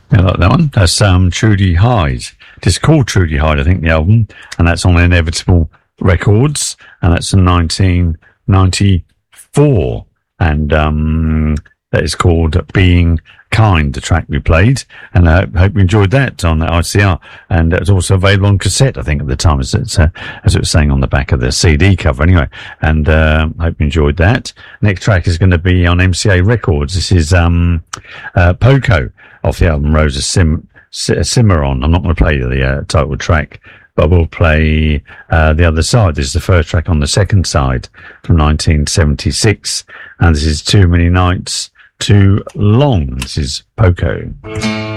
I like that one. That's Trudy Hyde. It's called Trudy Hyde, I think, the album, and that's on Inevitable Records, and that's in 1994, and that is called Being Kind, the track we played, and I hope you enjoyed that on the ICR, and it was also available on cassette, I think, at the time, as it was saying on the back of the CD cover, anyway, and hope you enjoyed that. Next track is going to be on MCA Records. This is Poco, off the album Rosa Cimarron. I'm not going to play the title track, but we'll play the other side. This is the first track on the second side from 1976, and this is Too Many Nights Too Long. This is Poco.